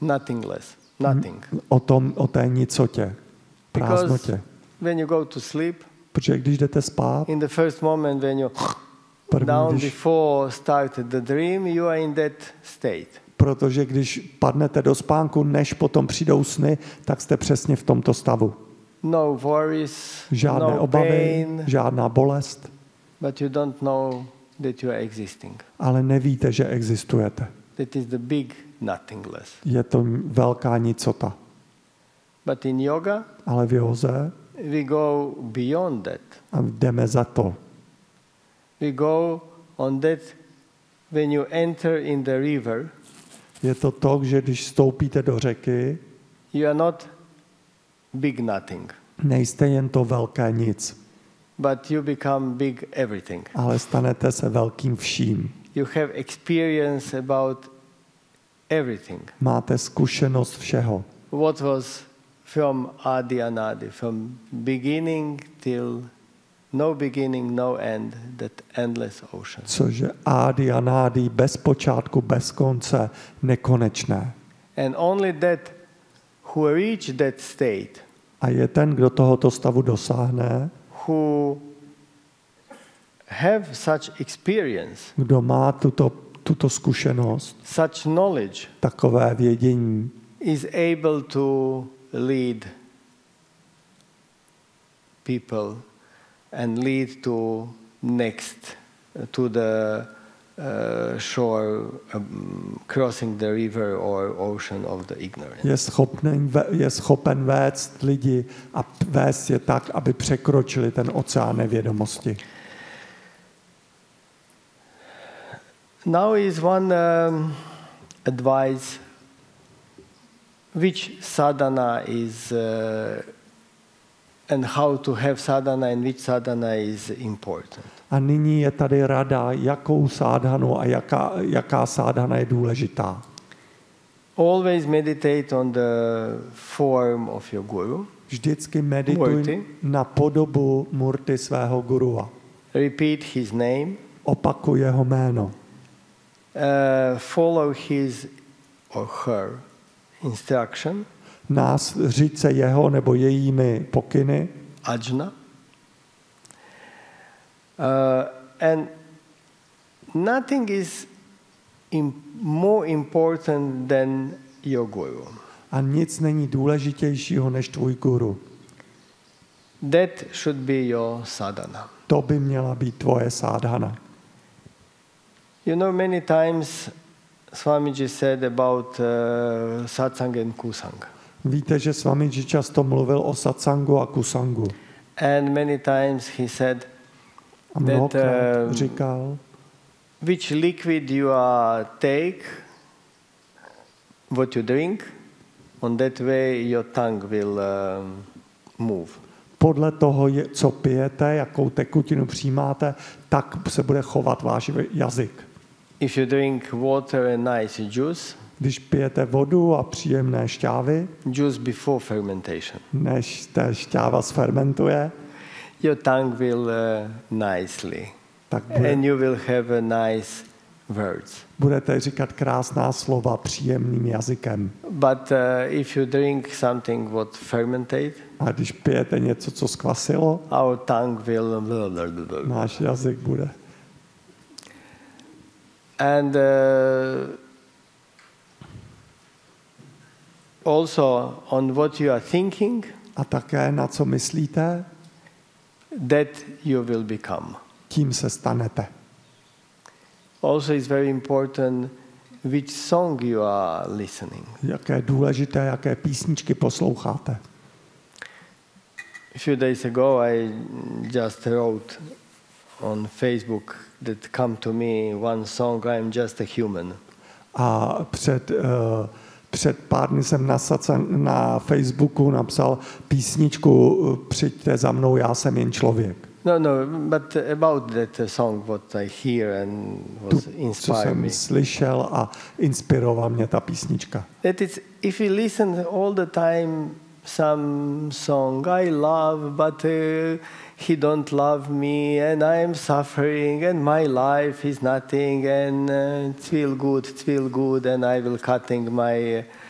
nothingness, nothing. O té nicotě, prázdnotě. When you go to sleep, Protože když jdete spát, in the first moment when you down before started the dream, you are in that state. Protože když padnete do spánku, než potom přijdou sny, tak jste přesně v tomto stavu. No worries, Žádné no obavy, pain, žádná bolest, but you don't know that you are existing. ale nevíte, že existujete. That is the big nothingness. Je to velká nicota. But in yoga, Ale v józe we go beyond that. a jdeme za to. We go on that when you enter in the river, Je to, že když vstoupíte do řeky, you are not big nothing, nejste jen to velké nic, but you become big everything. ale stanete se velkým vším. You have experience about everything. Máte zkušenost všeho. What was from Adi Anadi, from beginning till no beginning, no end, that endless ocean. Cože ády a nády, bez počátku, bez konce, nekonečné. And only that who reach that state, A je ten, kdo tohoto stavu dosáhne, who have such experience, kdo má tuto zkušenost, such knowledge, takové vědění, is able to lead people and lead to next, to the shore, crossing the river or ocean of the ignorance. je schopen vést lidi a vést je tak, aby překročili ten oceán nevědomosti. Now is one advice, which sadhana is and how to have sadhana and which sadhana is important. A nyní je tady rada, jakou sádhanu a jaká sádhana je důležitá. Always meditate on the form of your guru. Vždycky medituj na podobu murty svého gurua. Repeat his name. Opakuj jeho jméno. Follow his or her instruction. Říct se jeho nebo jejími pokyny. Ajna. And nothing is more important than your guru. A nic není důležitějšího než tvůj guru. That should be your sadhana. To by měla být tvoje sádhana. You know, many times Swamiji said about satsang and kusang. Víte, že Swamiji často mluvil o satsangu a kusangu. And many times he said that říkal, which liquid you take, what you drink, on that way your tongue will move. Podle toho, co pijete, jakou tekutinu přijímáte, tak se bude chovat váš jazyk. If you drink water and nice juice, když pijete vodu a příjemné šťávy, juice before fermentation, než ta šťáva sfermentuje, your tongue will nicely, and you will have a nice words. Budete říkat krásná slova příjemným jazykem. But if you drink something what fermented, a když pijete něco, co zkvasilo, our tongue will, náš jazyk bude. And also on what you are thinking, a také na co myslíte, that you will become. Tím se stanete. Also is very important which song you are listening. Jaké důležité, jaké písničky posloucháte. A few days ago I just wrote on Facebook that come to me one song, I am just a human. A před pár dny jsem na Facebooku napsal písničku Přijďte za mnou, já jsem jen člověk. No, but about that song what I hear and was inspired me. Co jsem slyšel a inspirovala mě ta písnička. That is, if you listen all the time some song I love, but he don't love me and I am suffering and my life is nothing and it feel good and I will cutting my